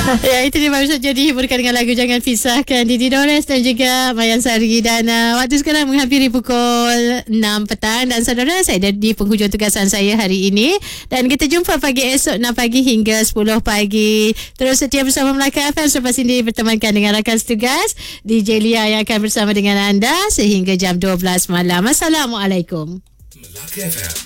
Ya, itu dia baru saja dihiburkan dengan lagu Jangan Pisahkan Didi Dores dan juga Mayan Sari. Dan waktu sekarang menghampiri pukul 6 petang. Dan saudara, saya dah di penghujung tugasan saya hari ini. Dan kita jumpa pagi esok 6 pagi hingga 10 pagi. Terus setia bersama Melaka FM. Selepas ini bertemankan dengan rakan setugas DJ Lia yang akan bersama dengan anda sehingga jam 12 malam. Assalamualaikum. Melaka FM.